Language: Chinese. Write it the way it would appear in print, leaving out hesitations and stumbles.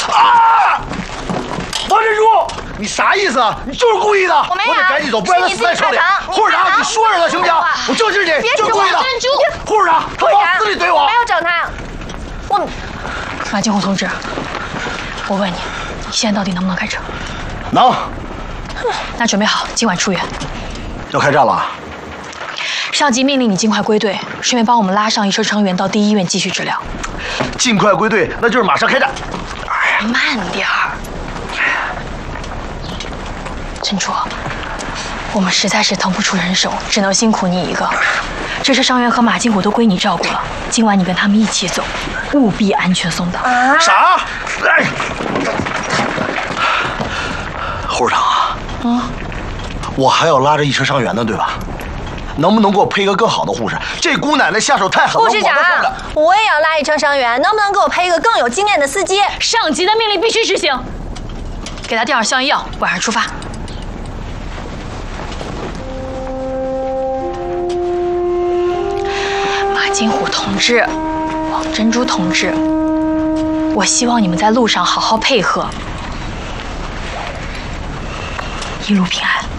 啊！王珍珠，你啥意思啊？你就是故意的！我得赶紧走，不然他死在手里。护士长，你说说他行不行？我证实你就是故意的。护士长，他往死里怼我！ 没有整他，我。 马金虎同志，我问你，你现在到底能不能开车？ 能。 那准备好，今晚出院。 要开战了。 上级命令你尽快归队，顺便帮我们拉上一车成员到第一医院继续治疗。 尽快归队，那就是马上开战。哎呀， 慢点儿。珍珠，我们实在是腾不出人手，只能辛苦你一个。这车伤员和马金虎都归你照顾了，今晚你跟他们一起走，务必安全送到。 啥？哎，护士长啊，我还要拉着一车伤员呢，对吧？能不能给我配一个更好的护士？这姑奶奶下手太狠了。 护士长，我也要拉一车伤员，能不能给我配一个更有经验的司机？ 上级的命令必须执行。给他垫好消炎药，晚上出发。马金虎同志，王珍珠同志，我希望你们在路上好好配合，一路平安。